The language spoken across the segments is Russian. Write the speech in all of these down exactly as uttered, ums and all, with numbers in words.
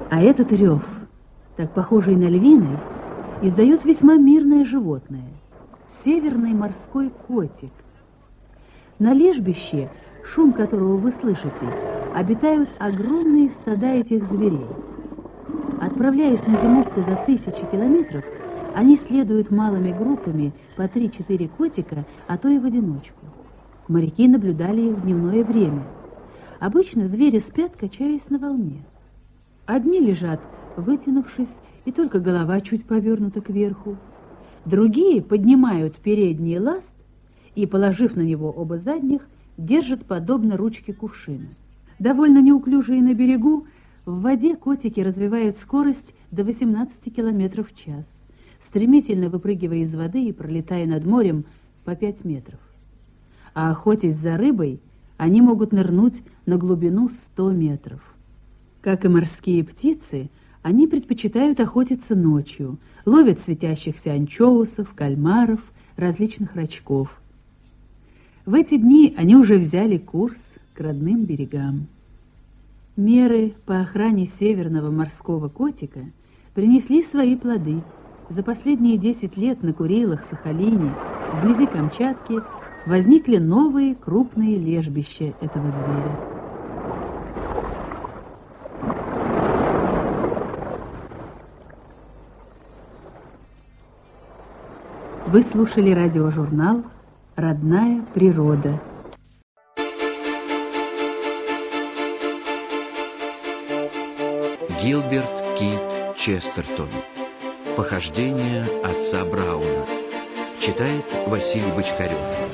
А этот рев, так похожий на львиный, издает весьма мирное животное – северный морской котик. На лежбище, шум которого вы слышите, обитают огромные стада этих зверей. Отправляясь на зимовку за тысячи километров, они следуют малыми группами по три-четыре котика, а то и в одиночку. Моряки наблюдали их в дневное время. Обычно звери спят, качаясь на волне. Одни лежат, вытянувшись, и только голова чуть повернута кверху. Другие поднимают передний ласт и, положив на него оба задних, держат подобно ручке кувшина. Довольно неуклюжие на берегу, в воде котики развивают скорость до восемнадцати километров в час, стремительно выпрыгивая из воды и пролетая над морем по пять метров. А охотясь за рыбой, они могут нырнуть на глубину сто метров. Как и морские птицы, они предпочитают охотиться ночью, ловят светящихся анчоусов, кальмаров, различных рачков. В эти дни они уже взяли курс к родным берегам. Меры по охране северного морского котика принесли свои плоды. За последние десять лет на Курилах, Сахалине, вблизи Камчатки возникли новые крупные лежбища этого зверя. Вы слушали радиожурнал «Родная природа». Гилберт Кит Честертон. Похождения отца Брауна. Читает Василий Бочкарев.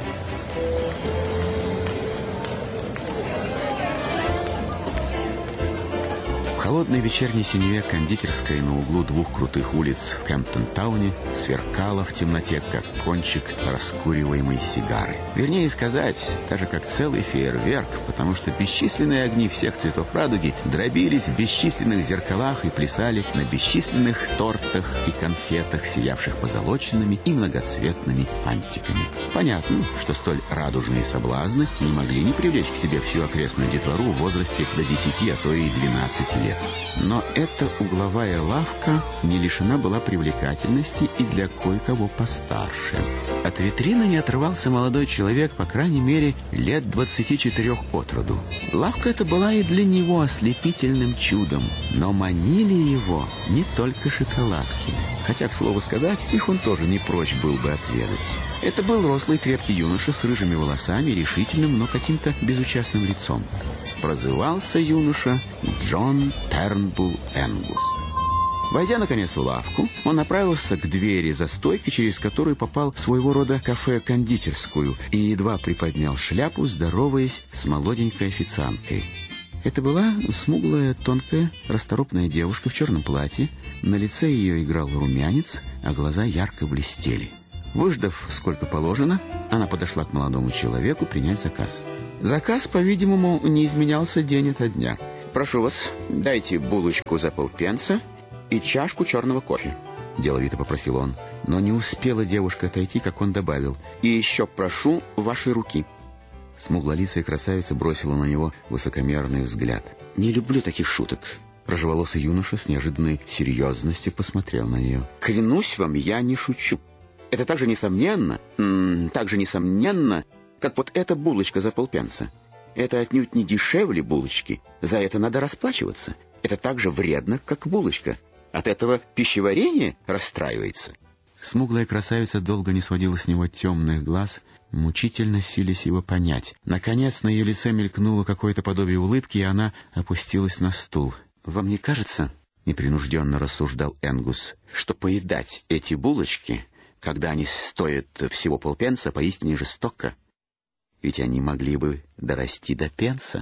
В холодной вечерней синеве кондитерская на углу двух крутых улиц в Кемптон-тауне сверкала в темноте, как кончик раскуриваемой сигары. Вернее сказать, даже как целый фейерверк, потому что бесчисленные огни всех цветов радуги дробились в бесчисленных зеркалах и плясали на бесчисленных тортах и конфетах, сиявших позолоченными и многоцветными фантиками. Понятно, что столь радужные соблазны не могли не привлечь к себе всю окрестную детвору в возрасте до десяти, а то и двенадцати лет. Но эта угловая лавка не лишена была привлекательности и для кое-кого постарше. От витрины не отрывался молодой человек, по крайней мере, лет двадцати четырех от роду. Лавка эта была и для него ослепительным чудом, но манили его не только шоколадки. Хотя, к слову сказать, их он тоже не прочь был бы отведать. Это был рослый крепкий юноша с рыжими волосами, решительным, но каким-то безучастным лицом. Прозывался юноша Джон Тернбулл Энгус. Войдя, наконец, в лавку, он направился к двери за стойкой, через которую попал в своего рода кафе-кондитерскую, и едва приподнял шляпу, здороваясь с молоденькой официанткой. Это была смуглая, тонкая, расторопная девушка в черном платье. На лице ее играл румянец, а глаза ярко блестели. Выждав, сколько положено, она подошла к молодому человеку принять заказ. Заказ, по-видимому, не изменялся день ото дня. «Прошу вас, дайте булочку за полпенса и чашку черного кофе», — деловито попросил он. Но не успела девушка отойти, как он добавил: «И еще прошу вашей руки». Смуглолицая красавица бросила на него высокомерный взгляд. «Не люблю таких шуток». Рыжеволосый юноша с неожиданной серьезностью посмотрел на нее. «Клянусь вам, я не шучу. Это так же несомненно, м-м, так же несомненно, как вот эта булочка за полпенса. Это отнюдь не дешевле булочки. За это надо расплачиваться. Это так же вредно, как булочка. От этого пищеварение расстраивается». Смуглая красавица долго не сводила с него темных глаз, мучительно силясь его понять. Наконец на ее лице мелькнуло какое-то подобие улыбки, и она опустилась на стул. «Вам не кажется, — непринужденно рассуждал Энгус, — что поедать эти булочки, когда они стоят всего полпенса, поистине жестоко? Ведь они могли бы дорасти до пенса.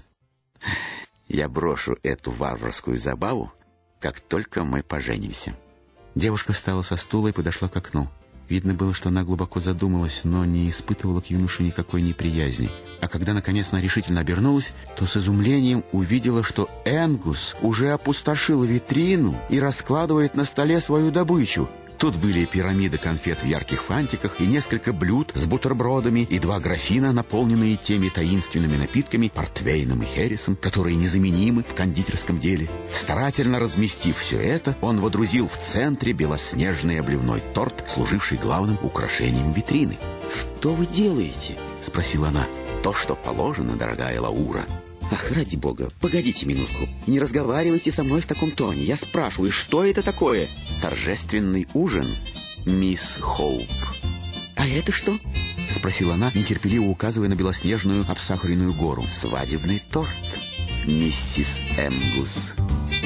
Я брошу эту варварскую забаву, как только мы поженимся». Девушка встала со стула и подошла к окну. Видно было, что она глубоко задумалась, но не испытывала к юноше никакой неприязни. А когда, наконец, она решительно обернулась, то с изумлением увидела, что Энгус уже опустошил витрину и раскладывает на столе свою добычу. Тут были пирамиды конфет в ярких фантиках и несколько блюд с бутербродами и два графина, наполненные теми таинственными напитками, портвейном и хересом, которые незаменимы в кондитерском деле. Старательно разместив все это, он водрузил в центре белоснежный обливной торт, служивший главным украшением витрины. «Что вы делаете?» — спросила она. «То, что положено, дорогая Лаура». «Ах, ради бога, погодите минутку. Не разговаривайте со мной в таком тоне. Я спрашиваю, что это такое?» «Торжественный ужин, мисс Хоуп». «А это что?» — спросила она, нетерпеливо указывая на белоснежную обсахаренную гору. «Свадебный торт, миссис Энгус».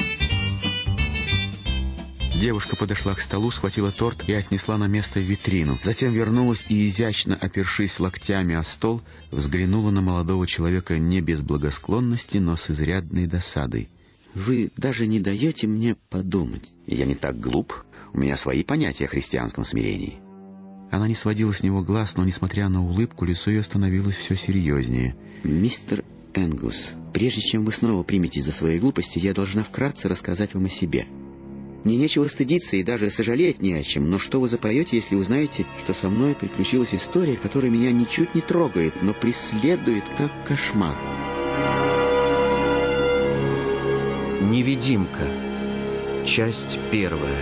Девушка подошла к столу, схватила торт и отнесла на место в витрину. Затем вернулась и, изящно опершись локтями о стол, взглянула на молодого человека не без благосклонности, но с изрядной досадой. «Вы даже не даете мне подумать. Я не так глуп. У меня свои понятия о христианском смирении». Она не сводила с него глаз, но, несмотря на улыбку, лицо ее становилось все серьезнее. «Мистер Энгус, прежде чем вы снова приметесь за свои глупости, я должна вкратце рассказать вам о себе. Мне нечего стыдиться и даже сожалеть не о чем, но что вы запоете, если узнаете, что со мной приключилась история, которая меня ничуть не трогает, но преследует как кошмар?» Невидимка. Часть первая.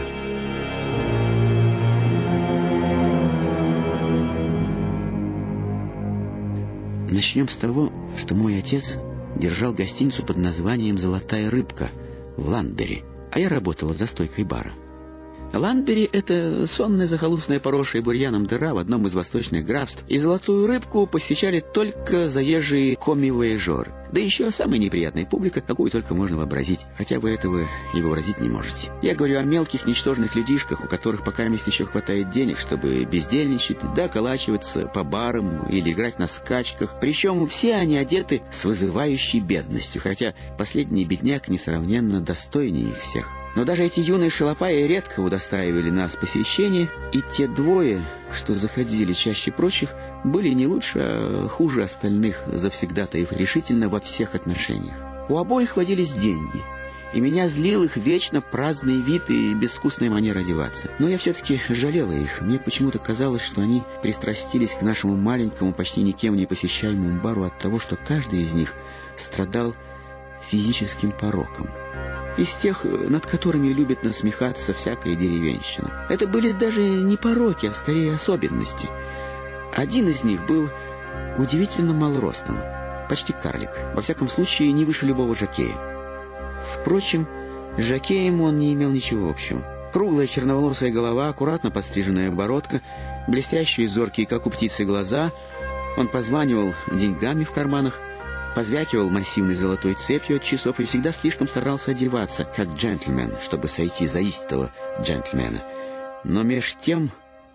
Начнем с того, что мой отец держал гостиницу под названием «Золотая рыбка» в Ландбери, а я работала за стойкой бара. Ландбери — это сонная захолустная, поросшая бурьяном дыра в одном из восточных графств, и «Золотую рыбку» посещали только заезжие коми-вояжеры, да еще самая неприятная публика, какую только можно вообразить, хотя вы этого и вообразить не можете. Я говорю о мелких, ничтожных людишках, у которых пока мест еще хватает денег, чтобы бездельничать, да околачиваться по барам или играть на скачках. Причем все они одеты с вызывающей бедностью, хотя последний бедняк несравненно достойнее их всех. Но даже эти юные шалопаи редко удостаивали нас посещения, и те двое, что заходили чаще прочих, были не лучше, а хуже остальных завсегдатаев решительно во всех отношениях. У обоих водились деньги, и меня злил их вечно праздный вид и безвкусная манера одеваться. Но я все-таки жалела их. Мне почему-то казалось, что они пристрастились к нашему маленькому, почти никем не посещаемому бару от того, что каждый из них страдал физическим пороком. Из тех, над которыми любит насмехаться всякая деревенщина. Это были даже не пороки, а скорее особенности. Один из них был удивительно малоростным, почти карлик, во всяком случае не выше любого жокея. Впрочем, с жокеем он не имел ничего общего. Круглая черноволосая голова, аккуратно подстриженная бородка, блестящие зоркие, как у птицы, глаза. Он позванивал деньгами в карманах, позвякивал массивной золотой цепью от часов и всегда слишком старался одеваться, как джентльмен, чтобы сойти за истинного джентльмена. Но меж тем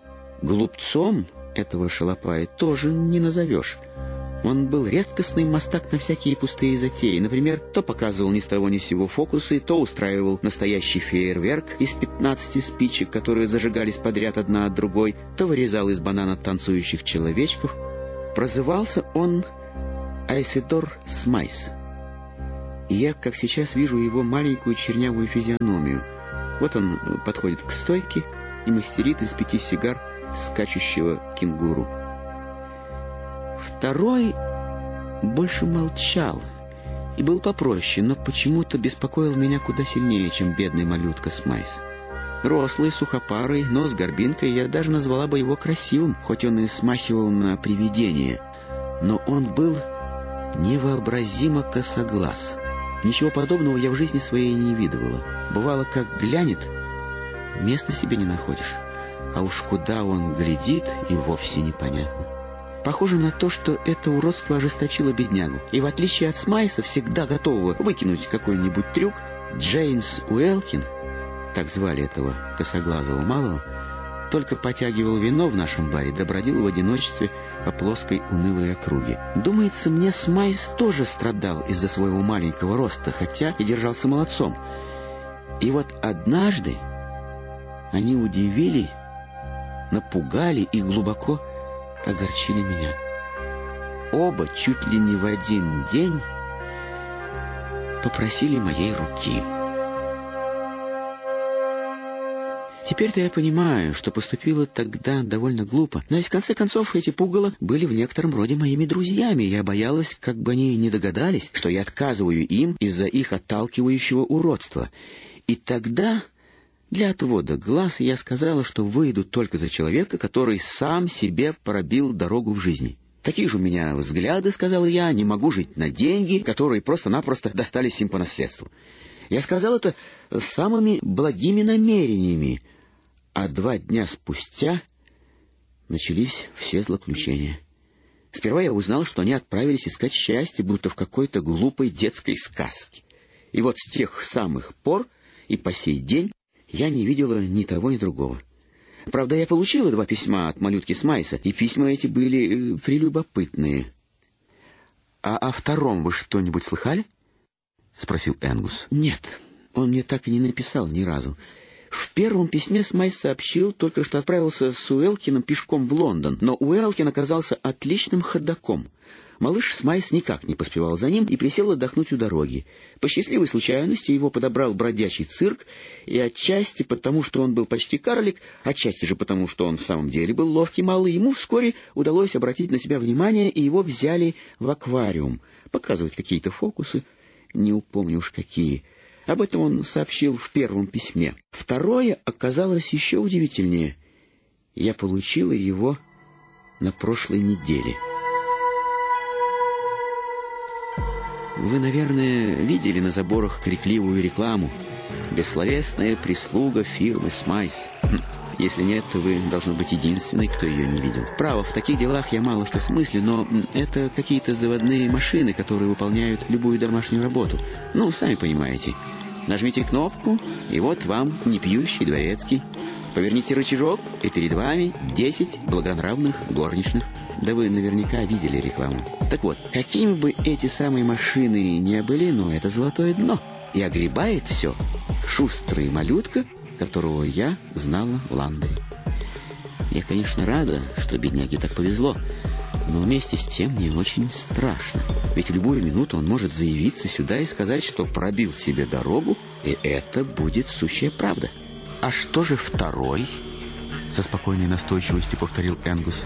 глупцом этого шалопая тоже не назовешь. Он был редкостный мастак на всякие пустые затеи. Например, то показывал ни с того ни с сего фокусы, то устраивал настоящий фейерверк из пятнадцати спичек, которые зажигались подряд одна от другой, то вырезал из банана танцующих человечков. Прозывался он Айседор Смайс. И я, как сейчас, вижу его маленькую чернявую физиономию. Вот он подходит к стойке и мастерит из пяти сигар скачущего кенгуру. Второй больше молчал и был попроще, но почему-то беспокоил меня куда сильнее, чем бедный малютка Смайс. Рослый, сухопарый, но с горбинкой, я даже назвала бы его красивым, хоть он и смахивал на привидение. Но он был невообразимо косоглаз. Ничего подобного я в жизни своей не видывала. Бывало, как глянет, места себе не находишь. А уж куда он глядит, и вовсе непонятно. Похоже на то, что это уродство ожесточило беднягу. И в отличие от Смайса, всегда готового выкинуть какой-нибудь трюк, Джеймс Уэлкин, так звали этого косоглазого малого, только потягивал вино в нашем баре, да бродил в одиночестве по плоской унылой округе. Думается, мне Смайс тоже страдал из-за своего маленького роста, хотя и держался молодцом. И вот однажды они удивили, напугали и глубоко огорчили меня. Оба чуть ли не в один день попросили моей руки. Теперь-то я понимаю, что поступила тогда довольно глупо. Но ведь в конце концов эти пугало были в некотором роде моими друзьями. Я боялась, как бы они не догадались, что я отказываю им из-за их отталкивающего уродства. И тогда, для отвода глаз, я сказала, что выйду только за человека, который сам себе пробил дорогу в жизни. Такие же у меня взгляды, сказала я, не могу жить на деньги, которые просто-напросто достались им по наследству. Я сказал это с самыми благими намерениями, а два дня спустя начались все злоключения. Сперва я узнал, что они отправились искать счастье, будто в какой-то глупой детской сказке. И вот с тех самых пор и по сей день я не видела ни того, ни другого. Правда, я получила два письма от малютки Смайса, и письма эти были э, прелюбопытные. А о втором вы что-нибудь слыхали? — спросил Энгус. — Нет, он мне так и не написал ни разу. В первом письме Смайс сообщил только, что отправился с Уэлкином пешком в Лондон, но Уэлкин оказался отличным ходоком. Малыш Смайс никак не поспевал за ним и присел отдохнуть у дороги. По счастливой случайности его подобрал бродячий цирк, и отчасти потому, что он был почти карлик, отчасти же потому, что он в самом деле был ловкий малый, ему вскоре удалось обратить на себя внимание, и его взяли в аквариум, показывать какие-то фокусы. Не упомню уж какие. Об этом он сообщил в первом письме. Второе оказалось еще удивительнее. Я получила его на прошлой неделе. Вы, наверное, видели на заборах крикливую рекламу. Бессловесная прислуга фирмы Смайс. Если нет, то вы должны быть единственной, кто ее не видел. Право, в таких делах я мало что смыслю, но это какие-то заводные машины, которые выполняют любую домашнюю работу. Ну, сами понимаете. Нажмите кнопку, и вот вам непьющий дворецкий. Поверните рычажок, и перед вами десять благонравных горничных. Да вы наверняка видели рекламу. Так вот, какими бы эти самые машины ни были, но это золотое дно. И огребает все шустрый малютка, которого я знала в Ландере. Я, конечно, рада, что бедняге так повезло, но вместе с тем мне очень страшно. Ведь в любую минуту он может заявиться сюда и сказать, что пробил себе дорогу, и это будет сущая правда. «А что же второй?» — со спокойной настойчивостью повторил Энгус.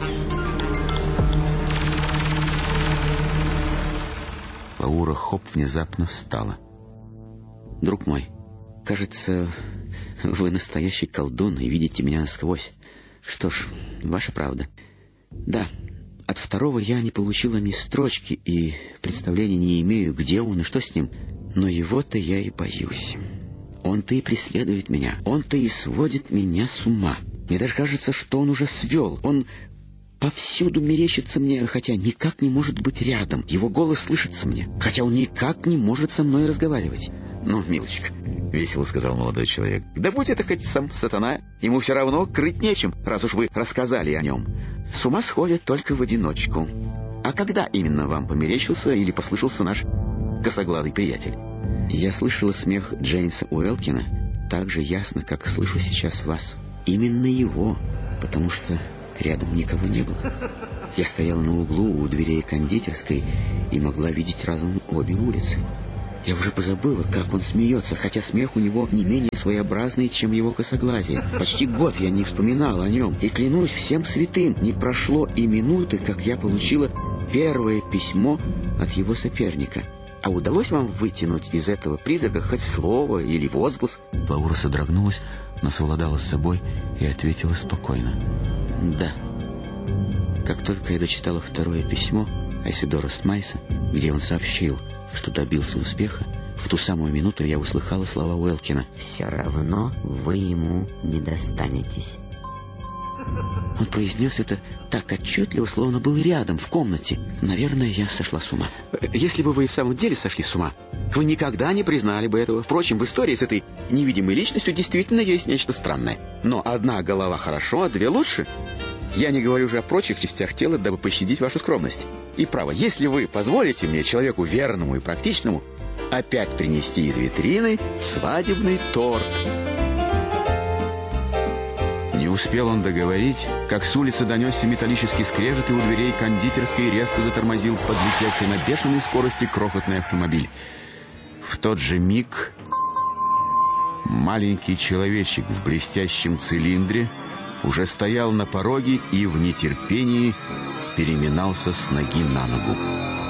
Лаура Хоп внезапно встала. «Друг мой, кажется, вы настоящий колдун и видите меня насквозь. Что ж, ваша правда. Да, от второго я не получила ни строчки и представления не имею, где он и что с ним. Но его-то я и боюсь. Он-то и преследует меня. Он-то и сводит меня с ума. Мне даже кажется, что он уже свел. Он повсюду мерещится мне, хотя никак не может быть рядом. Его голос слышится мне, хотя он никак не может со мной разговаривать». «Ну, милочка», — весело сказал молодой человек, — «да будь это хоть сам сатана, ему все равно крыть нечем, раз уж вы рассказали о нем. С ума сходят только в одиночку. А когда именно вам померещился или послышался наш косоглазый приятель?» «Я слышала смех Джеймса Уэлкина так же ясно, как слышу сейчас вас. Именно его, потому что рядом никого не было. Я стояла на углу у дверей кондитерской и могла видеть разом обе улицы. Я уже позабыла, как он смеется, хотя смех у него не менее своеобразный, чем его косоглазие. Почти год я не вспоминала о нем, и клянусь всем святым, не прошло и минуты, как я получила первое письмо от его соперника. А удалось вам вытянуть из этого призрака хоть слово или возглас?» Лаура содрогнулась, но совладала с собой и ответила спокойно: «Да. Как только я дочитала второе письмо Айседора Смайса, где он сообщил, что добился успеха, в ту самую минуту я услыхала слова Уэлкина: «Все равно вы ему не достанетесь». Он произнес это так отчетливо, словно был рядом, в комнате. Наверное, я сошла с ума. Если бы вы и в самом деле сошли с ума, вы никогда не признали бы этого. Впрочем, в истории с этой невидимой личностью действительно есть нечто странное. Но одна голова хорошо, а две лучше. Я не говорю уже о прочих частях тела, дабы пощадить вашу скромность. И право, если вы позволите мне, человеку верному и практичному, опять принести из витрины свадебный торт». Не успел он договорить, как с улицы донесся металлический скрежет, и у дверей кондитерской резко затормозил подлетевший на бешеной скорости крохотный автомобиль. В тот же миг Маленький человечек в блестящем цилиндре уже стоял на пороге и в нетерпении переминался с ноги на ногу.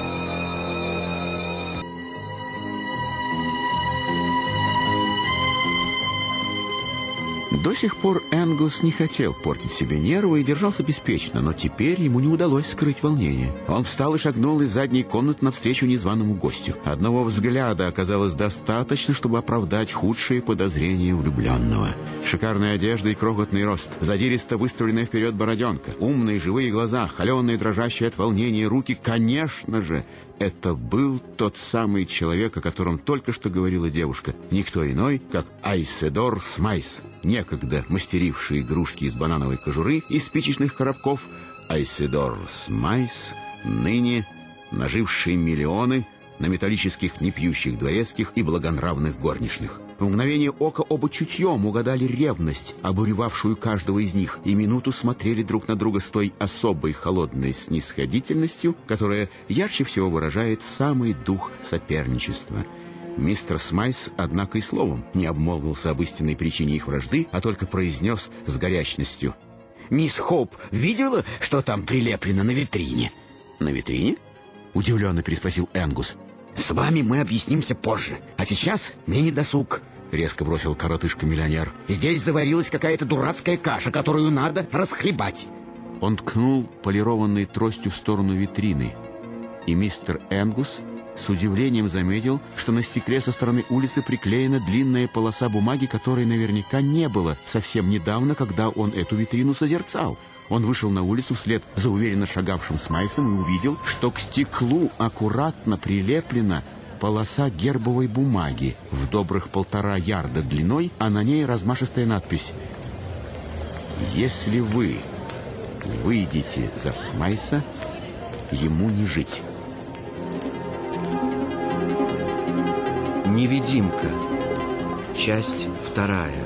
До сих пор Энгус не хотел портить себе нервы и держался беспечно, но теперь ему не удалось скрыть волнение. Он встал и шагнул из задней комнаты навстречу незваному гостю. Одного взгляда оказалось достаточно, чтобы оправдать худшие подозрения влюбленного. Шикарная одежда и крохотный рост, задиристо выставленная вперед бороденка, умные живые глаза, холеные, дрожащие от волнения руки. Конечно же, это был тот самый человек, о котором только что говорила девушка. Никто иной, как Айседор Смайс, некогда мастеривший игрушки из банановой кожуры и спичечных коробков. Айседор Смайс, ныне наживший миллионы на металлических непьющих дворецких и благонравных горничных. В мгновение ока оба чутьем угадали ревность, обуревавшую каждого из них, и минуту смотрели друг на друга с той особой холодной снисходительностью, которая ярче всего выражает самый дух соперничества. Мистер Смайс, однако, и словом не обмолвился об истинной причине их вражды, а только произнес с горячностью: «Мисс Хоуп видела, что там прилеплено на витрине?» «На витрине?» — удивленно переспросил Энгус. «С вами мы объяснимся позже, а сейчас мне не досуг», — резко бросил коротышка-миллионер. «Здесь заварилась какая-то дурацкая каша, которую надо расхлебать». Он ткнул полированной тростью в сторону витрины, и мистер Энгус с удивлением заметил, что на стекле со стороны улицы приклеена длинная полоса бумаги, которой наверняка не было совсем недавно, когда он эту витрину созерцал. Он вышел на улицу вслед за уверенно шагавшим Смайсом и увидел, что к стеклу аккуратно прилеплена полоса гербовой бумаги в добрых полтора ярда длиной, а на ней размашистая надпись: «Если вы выйдете за Смайса, ему не жить». Невидимка. Часть вторая.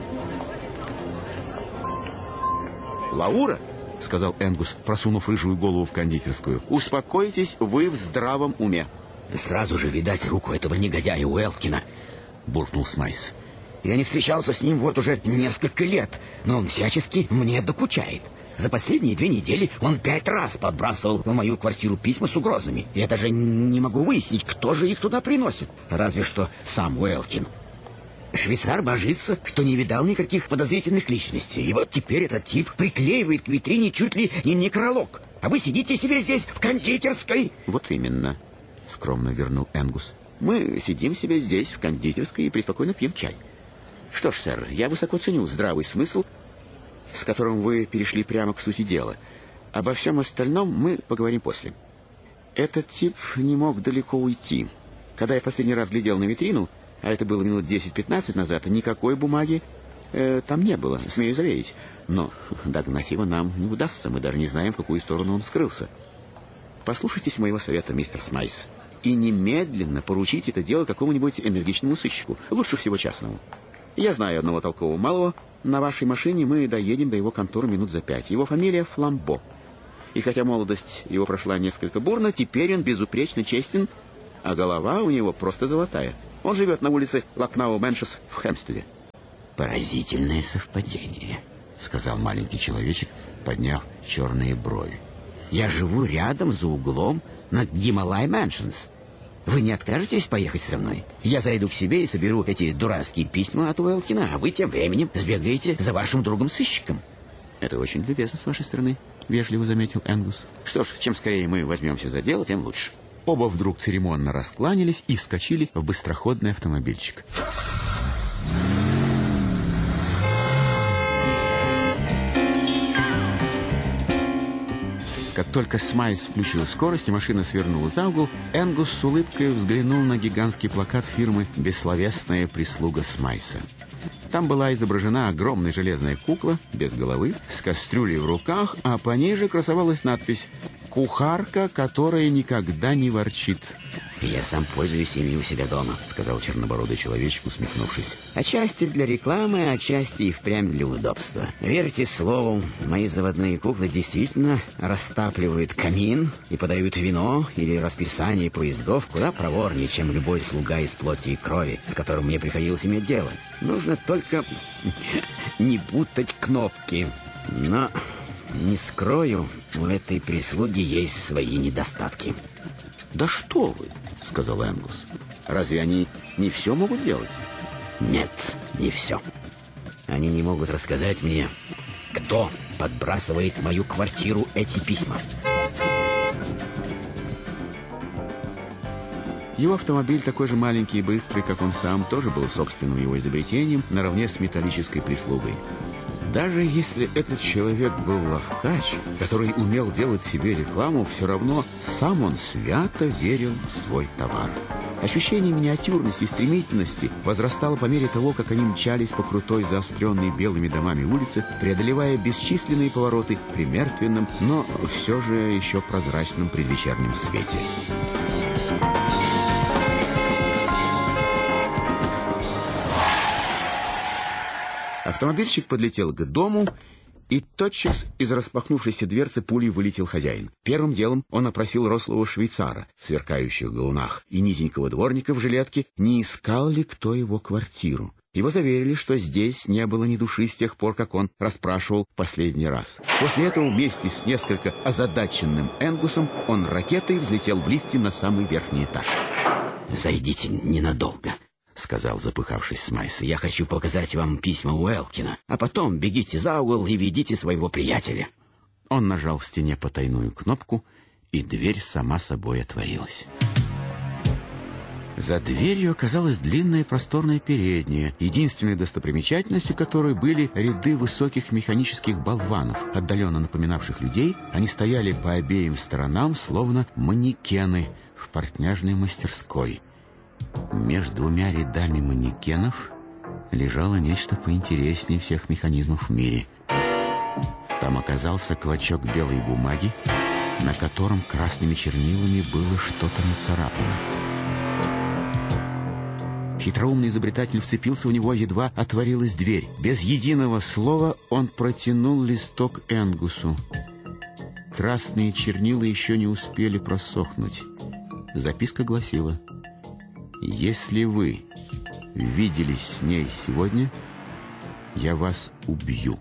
«Лаура», — сказал Энгус, просунув рыжую голову в кондитерскую, — «успокойтесь, вы в здравом уме». «Сразу же видать руку этого негодяя Уэлкина», — буркнул Смайс. «Я не встречался с ним вот уже несколько лет, но он всячески мне докучает. За последние две недели он пять раз подбрасывал в мою квартиру письма с угрозами. Я даже не могу выяснить, кто же их туда приносит, разве что сам Уэлкин. Швейцар божится, что не видал никаких подозрительных личностей. И вот теперь этот тип приклеивает к витрине чуть ли не некролог. А вы сидите себе здесь в кондитерской». «Вот именно», — скромно вернул Энгус. «Мы сидим себе здесь в кондитерской и преспокойно пьем чай. Что ж, сэр, я высоко ценю здравый смысл, с которым вы перешли прямо к сути дела. Обо всем остальном мы поговорим после. Этот тип не мог далеко уйти. Когда я в последний раз глядел на витрину, а это было минут десять-пятнадцать назад, никакой бумаги э, там не было, смею заверить. Но догнать его нам не удастся, мы даже не знаем, в какую сторону он скрылся. Послушайтесь моего совета, мистер Смайс, и немедленно поручите это дело какому-нибудь энергичному сыщику, лучше всего частному. Я знаю одного толкового малого. На вашей машине мы доедем до его конторы минут за пять. Его фамилия Фламбо. И хотя молодость его прошла несколько бурно, теперь он безупречно честен, а голова у него просто золотая. Он живет на улице Лакнау-Меншес в Хэмпстеде». «Поразительное совпадение», — сказал маленький человечек, подняв черные брови. «Я живу рядом, за углом, на Гималай-Мэншенс. Вы не откажетесь поехать со мной? Я зайду к себе и соберу эти дурацкие письма от Уэлкина, а вы тем временем сбегаете за вашим другом-сыщиком». «Это очень любезно с вашей стороны», — вежливо заметил Энгус. «Что ж, чем скорее мы возьмемся за дело, тем лучше». Оба вдруг церемонно раскланялись и вскочили в быстроходный автомобильчик. Как только Смайс включил скорость и машина свернула за угол, Энгус с улыбкой взглянул на гигантский плакат фирмы «Бессловесная прислуга Смайса». Там была изображена огромная железная кукла, без головы, с кастрюлей в руках, а пониже красовалась надпись «Кухарка, которая никогда не ворчит». «Я сам пользуюсь ими у себя дома», — сказал чернобородый человечек, усмехнувшись. «Отчасти для рекламы, отчасти и впрямь для удобства. Верьте слову, мои заводные куклы действительно растапливают камин и подают вино или расписание поездов куда проворнее, чем любой слуга из плоти и крови, с которым мне приходилось иметь дело. Нужно только не путать кнопки. Но, не скрою, у этой прислуги есть свои недостатки». «Да что вы!» — сказал Энгус. «Разве они не все могут делать?» «Нет, не все. Они не могут рассказать мне, кто подбрасывает в мою квартиру эти письма». Его автомобиль, такой же маленький и быстрый, как он сам, тоже был собственным его изобретением наравне с металлической прислугой. Даже если этот человек был ловкач, который умел делать себе рекламу, все равно сам он свято верил в свой товар. Ощущение миниатюрности и стремительности возрастало по мере того, как они мчались по крутой, заостренной белыми домами улице, преодолевая бесчисленные повороты при мертвенном, но все же еще прозрачном предвечернем свете. Автомобильщик подлетел к дому, и тотчас из распахнувшейся дверцы пулей вылетел хозяин. Первым делом он опросил рослого швейцара в сверкающих галунах и низенького дворника в жилетке, не искал ли кто его квартиру. Его заверили, что здесь не было ни души с тех пор, как он расспрашивал последний раз. После этого вместе с несколько озадаченным Энгусом он ракетой взлетел в лифте на самый верхний этаж. «Зайдите ненадолго», — сказал, запыхавшись Смайс. «Я хочу показать вам письма Уэлкина, а потом бегите за угол и ведите своего приятеля». Он нажал в стене потайную кнопку, и дверь сама собой отворилась. За дверью оказалась длинная просторная передняя, единственной достопримечательностью которой были ряды высоких механических болванов, отдаленно напоминавших людей. Они стояли по обеим сторонам, словно манекены в портняжной мастерской. Между двумя рядами манекенов лежало нечто поинтереснее всех механизмов в мире. Там оказался клочок белой бумаги, на котором красными чернилами было что-то нацарапано. Хитроумный изобретатель вцепился в него, едва отворилась дверь. Без единого слова он протянул листок Энгусу. Красные чернила еще не успели просохнуть. Записка гласила: «Если вы виделись с ней сегодня, я вас убью».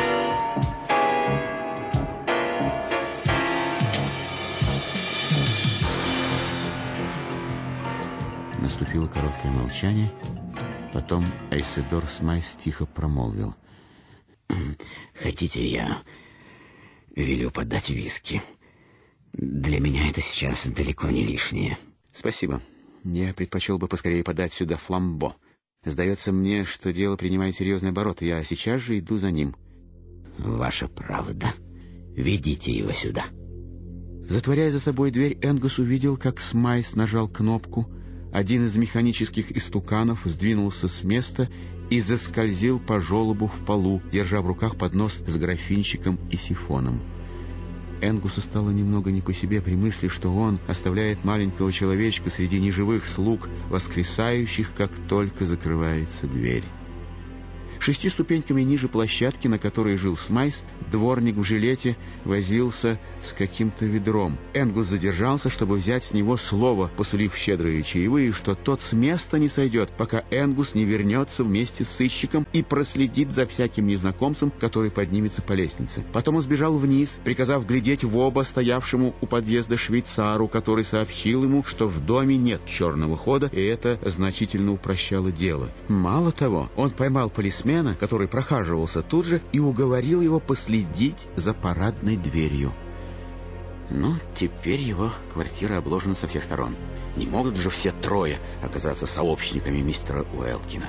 Наступило короткое молчание. Потом Айседор Смайс тихо промолвил: «Хотите, я велю подать виски? Для меня это сейчас далеко не лишнее». «Спасибо. Я предпочел бы поскорее подать сюда фламбо. Сдается мне, что дело принимает серьезный оборот. Я сейчас же иду за ним». «Ваша правда. Ведите его сюда». Затворяя за собой дверь, Энгус увидел, как Смайс нажал кнопку. Один из механических истуканов сдвинулся с места и заскользил по желобу в полу, держа в руках поднос с графинчиком и сифоном. Энгусу стало немного не по себе при мысли, что он оставляет маленького человечка среди неживых слуг, воскресающих, как только закрывается дверь. Шести ступеньками ниже площадки, на которой жил Смайс, дворник в жилете возился с каким-то ведром. Энгус задержался, чтобы взять с него слово, посулив щедрые чаевые, что тот с места не сойдет, пока Энгус не вернется вместе с сыщиком и проследит за всяким незнакомцем, который поднимется по лестнице. Потом он сбежал вниз, приказав глядеть в оба стоявшему у подъезда швейцару, который сообщил ему, что в доме нет черного хода, и это значительно упрощало дело. Мало того, он поймал полисмена, который прохаживался тут же, и уговорил его последить за парадной дверью. Ну, теперь его квартира обложена со всех сторон. Не могут же все трое оказаться сообщниками мистера Уэлкина.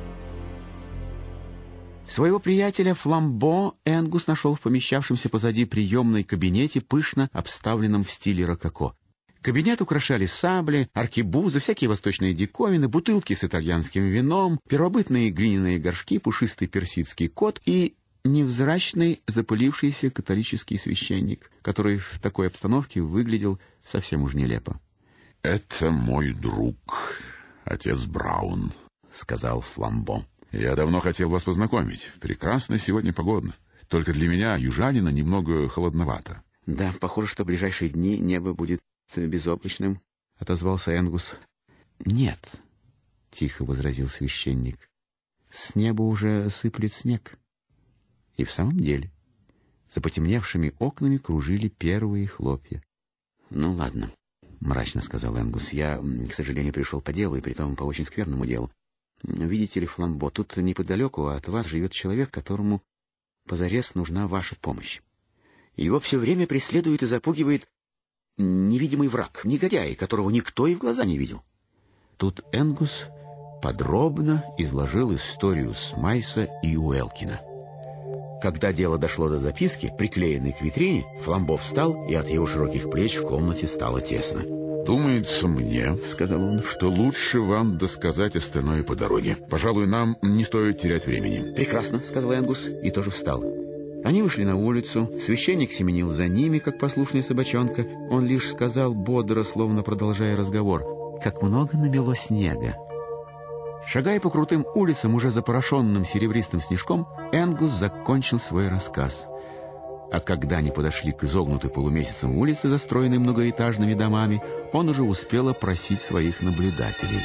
Своего приятеля Фламбо Энгус нашел в помещавшемся позади приемной кабинете, пышно обставленном в стиле рококо. Кабинет украшали сабли, аркебузы, всякие восточные диковины, бутылки с итальянским вином, первобытные глиняные горшки, пушистый персидский кот и невзрачный запылившийся католический священник, который в такой обстановке выглядел совсем уж нелепо. Это мой друг, отец Браун, сказал Фламбо. Я давно хотел вас познакомить. Прекрасно сегодня погодно. Только для меня, южанина, немного холодновато. Да, похоже, что в ближайшие дни небо будет безоблачным, отозвался Энгус. Нет, тихо возразил священник. С неба уже сыплет снег. И в самом деле, за потемневшими окнами кружили первые хлопья. Ну ладно, мрачно сказал Энгус. Я, к сожалению, пришел по делу, и притом по очень скверному делу. Видите ли, Фламбо, тут неподалеку от вас живет человек, которому позарез нужна ваша помощь. Его все время преследует и запугивает невидимый враг, негодяй, которого никто и в глаза не видел. Тут Энгус подробно изложил историю Смайса и Уэлкина. Когда дело дошло до записки, приклеенной к витрине, Фламбо встал, и от его широких плеч в комнате стало тесно. «Думается мне, — сказал он, — что лучше вам досказать остальное по дороге. Пожалуй, нам не стоит терять времени». «Прекрасно, — сказал Энгус, и тоже встал». Они вышли на улицу, священник семенил за ними, как послушная собачонка. Он лишь сказал бодро, словно продолжая разговор: «Как много намело снега». Шагая по крутым улицам, уже запорошенным серебристым снежком, Энгус закончил свой рассказ. А когда они подошли к изогнутой полумесяцем улице, застроенной многоэтажными домами, он уже успел опросить своих наблюдателей.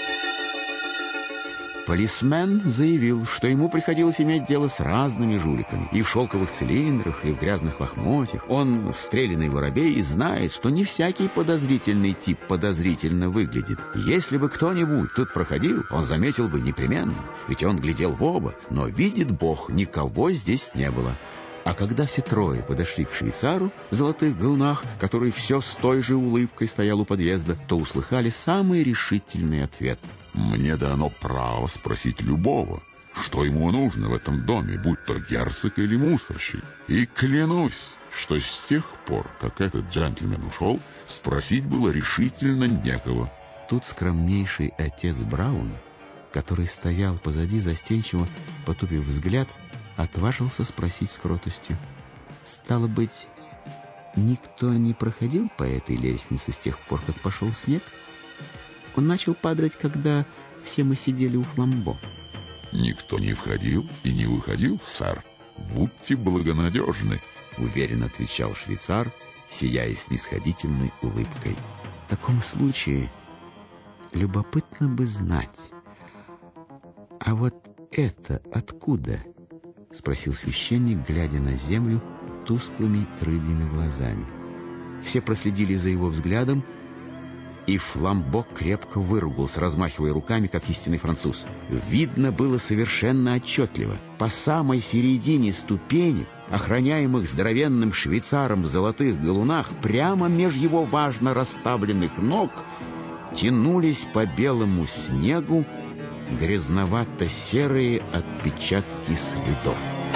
Полисмен заявил, что ему приходилось иметь дело с разными жуликами. И в шелковых цилиндрах, и в грязных лохмотьях. Он стрелянный воробей и знает, что не всякий подозрительный тип подозрительно выглядит. Если бы кто-нибудь тут проходил, он заметил бы непременно. Ведь он глядел в оба, но, видит Бог, никого здесь не было. А когда все трое подошли к швейцару в золотых галунах, который все с той же улыбкой стоял у подъезда, то услыхали самый решительный ответ. «Мне дано право спросить любого, что ему нужно в этом доме, будь то герцог или мусорщик. И клянусь, что с тех пор, как этот джентльмен ушел, спросить было решительно некого». Тут скромнейший отец Браун, который стоял позади, застенчиво потупив взгляд, отважился спросить с кротостью: «Стало быть, никто не проходил по этой лестнице с тех пор, как пошел снег? Он начал падать, когда все мы сидели у Фламбо». «Никто не входил и не выходил, сэр. Будьте благонадежны», — уверенно отвечал швейцар, сияя снисходительной улыбкой. «В таком случае любопытно бы знать, а вот это откуда?» — спросил священник, глядя на землю тусклыми рыбьими глазами. Все проследили за его взглядом, и Фламбо крепко выругался, размахивая руками, как истинный француз. Видно было совершенно отчетливо. По самой середине ступенек, охраняемых здоровенным швейцаром в золотых галунах, прямо меж его важно расставленных ног, тянулись по белому снегу грязновато-серые отпечатки следов.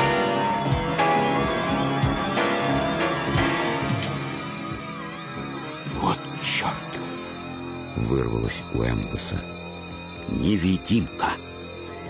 «Вот черт!» — вырвалось у Энгуса. «Невидимка!»